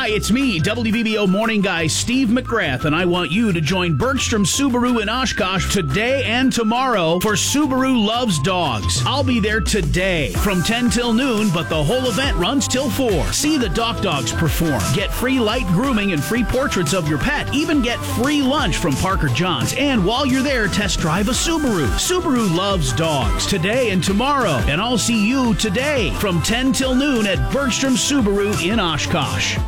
Hi, it's me, WVBO morning guy Steve McGrath, and I want you to join Bergstrom Subaru in Oshkosh today and tomorrow for Subaru Loves Dogs. I'll be there today from 10 till noon, but the whole event runs till 4. See the Doc Dogs perform. Get free light grooming and free portraits of your pet. Even get free lunch from Parker Johns. And while you're there, test drive a Subaru. Subaru Loves Dogs today and tomorrow. And I'll see you today from 10 till noon at Bergstrom Subaru in Oshkosh.